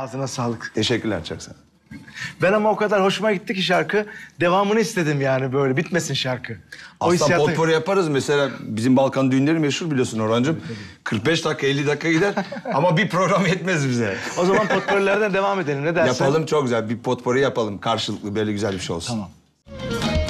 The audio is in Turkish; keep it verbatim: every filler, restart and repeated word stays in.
Ağzına sağlık. Teşekkürler, çok sağ ol. Ben ama o kadar hoşuma gitti ki şarkı. Devamını istedim yani böyle. Bitmesin şarkı. O Aslında hissiyatı- potpourri yaparız. Mesela bizim Balkan düğünleri meşhur biliyorsun Orhancığım. kırk beş dakika, elli dakika gider ama bir program yetmez bize. O zaman potpourrilerden devam edelim. Ne dersin? Yapalım, çok güzel. Bir potpourri yapalım. Karşılıklı böyle güzel bir şey olsun. Tamam.